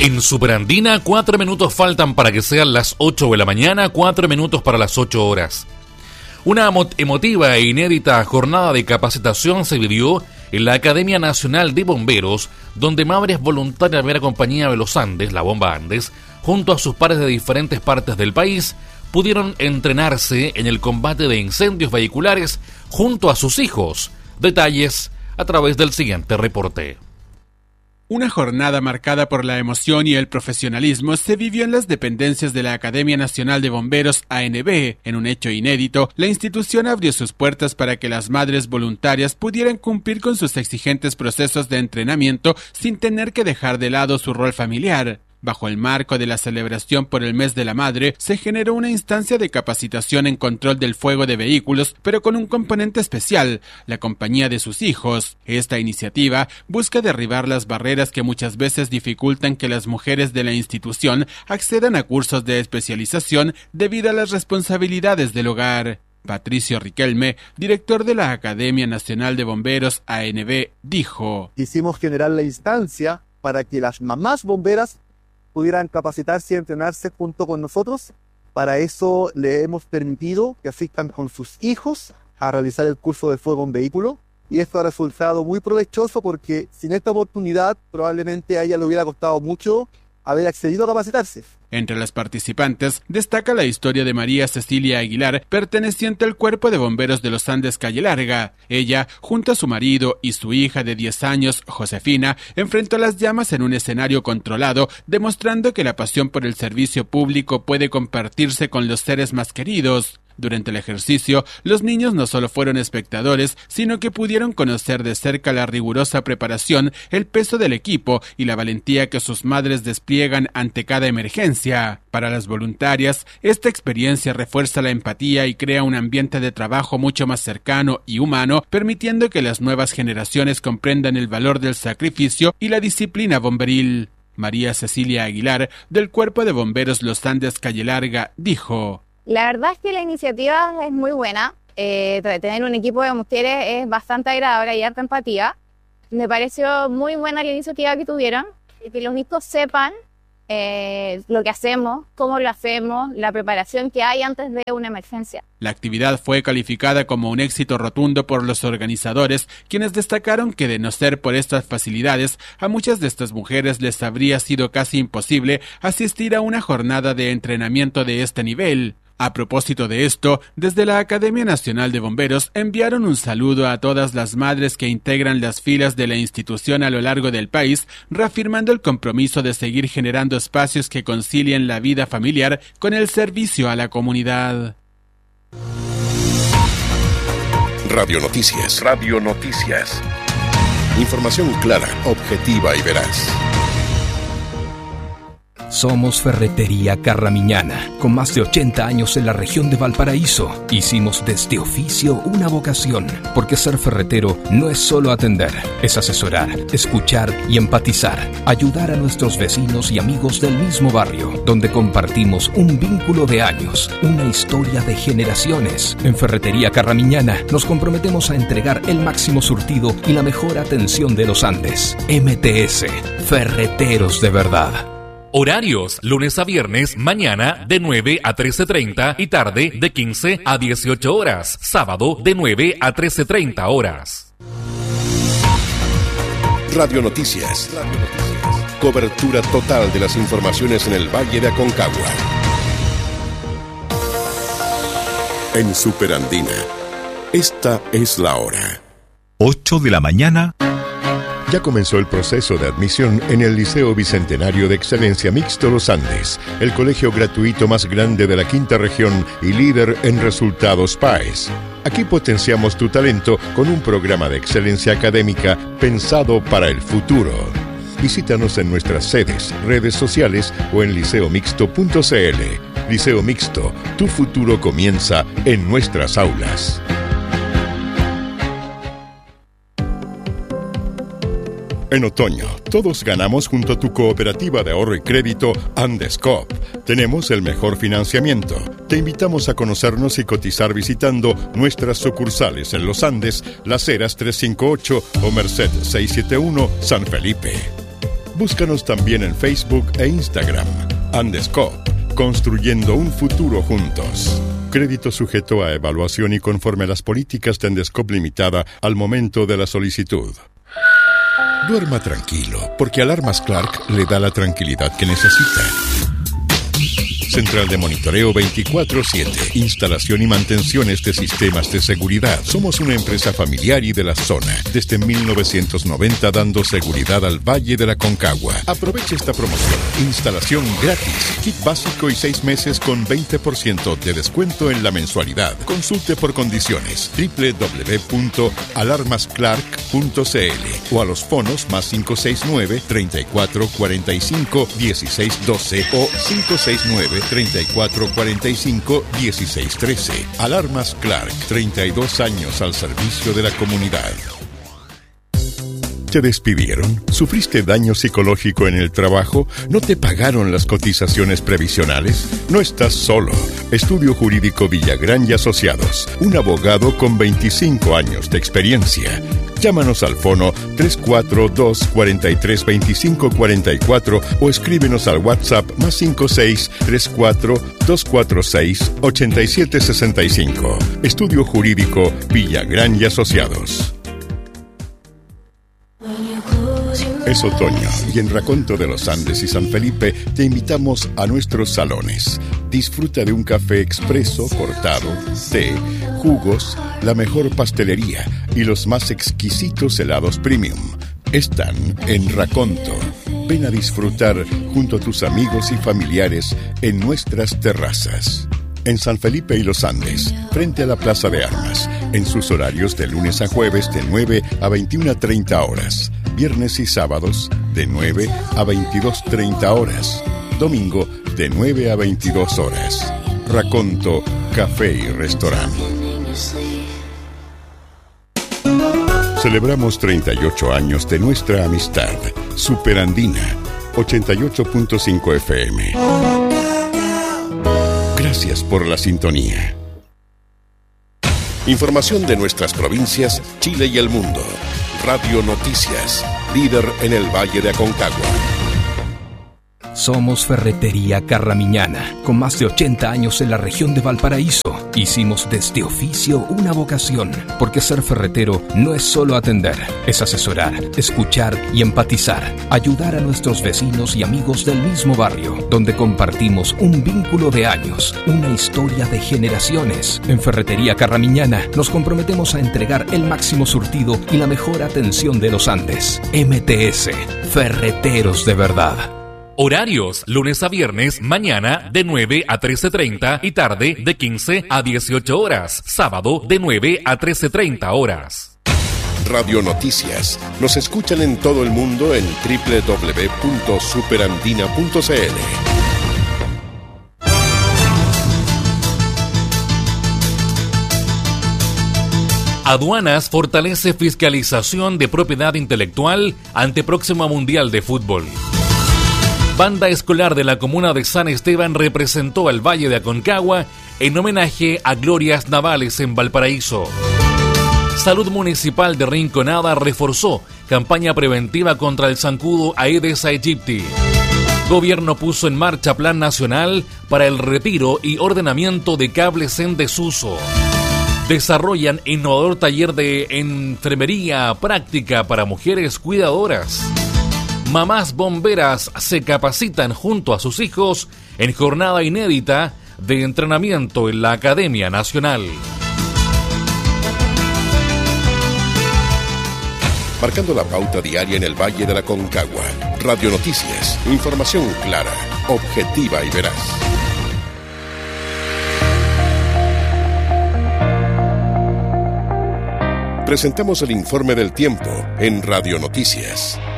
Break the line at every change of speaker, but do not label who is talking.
En Superandina, 4 minutos faltan para que sean las 8 de la mañana, 4 minutos para las 8 horas. Una emotiva e inédita jornada de capacitación se vivió en la Academia Nacional de Bomberos, donde madres voluntarias de la Compañía de los Andes, la Bomba Andes, junto a sus pares de diferentes partes del país, pudieron entrenarse en el combate de incendios vehiculares junto a sus hijos. Detalles a través del siguiente reporte.
Una jornada marcada por la emoción y el profesionalismo se vivió en las dependencias de la Academia Nacional de Bomberos ANB. En un hecho inédito, la institución abrió sus puertas para que las madres voluntarias pudieran cumplir con sus exigentes procesos de entrenamiento sin tener que dejar de lado su rol familiar. Bajo el marco de la celebración por el mes de la madre, se generó una instancia de capacitación en control del fuego de vehículos, pero con un componente especial, la compañía de sus hijos. Esta iniciativa busca derribar las barreras que muchas veces dificultan que las mujeres de la institución accedan a cursos de especialización debido a las responsabilidades del hogar. Patricio Riquelme, director de la Academia Nacional de Bomberos ANB, dijo:
Quisimos generar la instancia para que las mamás bomberas pudieran capacitarse y entrenarse junto con nosotros. Para eso le hemos permitido que asistan con sus hijos a realizar el curso de fuego en vehículo, y esto ha resultado muy provechoso porque sin esta oportunidad probablemente a ella le hubiera costado mucho haber accedido a capacitarse.
Entre las participantes destaca la historia de María Cecilia Aguilar, perteneciente al Cuerpo de Bomberos de los Andes Calle Larga. Ella, junto a su marido y su hija de 10 años, Josefina, enfrentó las llamas en un escenario controlado, demostrando que la pasión por el servicio público puede compartirse con los seres más queridos. Durante el ejercicio, los niños no solo fueron espectadores, sino que pudieron conocer de cerca la rigurosa preparación, el peso del equipo y la valentía que sus madres despliegan ante cada emergencia. Para las voluntarias, esta experiencia refuerza la empatía y crea un ambiente de trabajo mucho más cercano y humano, permitiendo que las nuevas generaciones comprendan el valor del sacrificio y la disciplina bomberil. María Cecilia Aguilar, del Cuerpo de Bomberos Los Andes Calle Larga, dijo:
La verdad es que la iniciativa es muy buena. Tener un equipo de mujeres es bastante agradable y harta empatía. Me pareció muy buena la iniciativa que tuvieron, que los niños sepan lo que hacemos, cómo lo hacemos, la preparación que hay antes de una emergencia.
La actividad fue calificada como un éxito rotundo por los organizadores, quienes destacaron que de no ser por estas facilidades, a muchas de estas mujeres les habría sido casi imposible asistir a una jornada de entrenamiento de este nivel. A propósito de esto, desde la Academia Nacional de Bomberos enviaron un saludo a todas las madres que integran las filas de la institución a lo largo del país, reafirmando el compromiso de seguir generando espacios que concilien la vida familiar con el servicio a la comunidad.
Radio Noticias. Radio Noticias. Información clara, objetiva y veraz.
Somos Ferretería Carramiñana, con más de 80 años en la región de Valparaíso. Hicimos de este oficio una vocación, porque ser ferretero no es solo atender, es asesorar, escuchar y empatizar, ayudar a nuestros vecinos y amigos del mismo barrio, donde compartimos un vínculo de años, una historia de generaciones. En Ferretería Carramiñana nos comprometemos a entregar el máximo surtido y la mejor atención de los Andes. MTS, Ferreteros de verdad.
Horarios, lunes a viernes, mañana de 9 a 13:30 y tarde de 15 a 18 horas. Sábado de 9 a 13:30 horas.
Radio Noticias. Cobertura total de las informaciones en el Valle de Aconcagua. En Superandina, esta es la hora.
8 de la mañana.
Ya comenzó el proceso de admisión en el Liceo Bicentenario de Excelencia Mixto Los Andes, el colegio gratuito más grande de la quinta región y líder en resultados PAES. Aquí potenciamos tu talento con un programa de excelencia académica pensado para el futuro. Visítanos en nuestras sedes, redes sociales o en liceomixto.cl. Liceo Mixto, tu futuro comienza en nuestras aulas. En otoño, todos ganamos junto a tu cooperativa de ahorro y crédito Andescoop. Tenemos el mejor financiamiento. Te invitamos a conocernos y cotizar visitando nuestras sucursales en Los Andes, Las Heras 358 o Merced 671, San Felipe. Búscanos también en Facebook e Instagram. Andescope, construyendo un futuro juntos. Crédito sujeto a evaluación y conforme a las políticas de Andescope Limitada al momento de la solicitud. Duerma tranquilo, porque Alarmas Clark le da la tranquilidad que necesita. Central de monitoreo 24/7. Instalación y mantenciones de sistemas de seguridad. Somos una empresa familiar y de la zona. Desde 1990 dando seguridad al Valle de la Concagua. Aproveche esta promoción. Instalación gratis. Kit básico y 6 meses con 20% de descuento en la mensualidad. Consulte por condiciones. www.alarmasclark.cl o a los fonos +569 34 45 16 12 o 569 34 45 16 13. Alarmas Clark, 32 años al servicio de la comunidad. ¿Te despidieron? ¿Sufriste daño psicológico en el trabajo? ¿No te pagaron las cotizaciones previsionales? No estás solo. Estudio Jurídico Villagrán y Asociados. Un abogado con 25 años de experiencia. Llámanos al fono 342-432544 o escríbenos al WhatsApp +56 34 246 8765. Estudio Jurídico Villagrán y Asociados. Es otoño y en Raconto de los Andes y San Felipe te invitamos a nuestros salones. Disfruta de un café expreso, cortado, té, jugos, la mejor pastelería y los más exquisitos helados premium. Están en Raconto. Ven a disfrutar junto a tus amigos y familiares en nuestras terrazas. En San Felipe y los Andes, frente a la Plaza de Armas, en sus horarios de lunes a jueves de 9 a 21:30 horas, viernes y sábados de 9 a 22:30 horas, domingo de 9 a 22 horas. Raconto, café y restaurante. Celebramos 38 años de nuestra amistad. Superandina, 88.5 FM. Gracias por la sintonía.
Información de nuestras provincias, Chile y el mundo. Radio Noticias, líder en el Valle de Aconcagua.
Somos Ferretería Carramiñana, con más de 80 años en la región de Valparaíso. Hicimos de este oficio una vocación, porque ser ferretero no es solo atender, es asesorar, escuchar y empatizar, ayudar a nuestros vecinos y amigos del mismo barrio, donde compartimos un vínculo de años, una historia de generaciones. En Ferretería Carramiñana nos comprometemos a entregar el máximo surtido y la mejor atención de los Andes. MTS, Ferreteros de verdad.
Horarios, lunes a viernes, mañana de 9 a 13:30 y tarde de 15 a 18 horas. Sábado de 9 a 13:30 horas.
Radio Noticias. Nos escuchan en todo el mundo en www.superandina.cl.
Aduanas fortalece fiscalización de propiedad intelectual ante próximo Mundial de Fútbol. Banda escolar de la comuna de San Esteban representó al Valle de Aconcagua en homenaje a glorias navales en Valparaíso. Salud Municipal de Rinconada reforzó campaña preventiva contra el zancudo Aedes aegypti. Gobierno puso en marcha Plan Nacional para el retiro y ordenamiento de cables en desuso. Desarrollan innovador taller de enfermería práctica para mujeres cuidadoras. Mamás bomberas se capacitan junto a sus hijos en jornada inédita de entrenamiento en la Academia Nacional.
Marcando la pauta diaria en el Valle de la Concagua. Radio Noticias. Información clara, objetiva y veraz. Presentamos el informe del tiempo en Radio Noticias.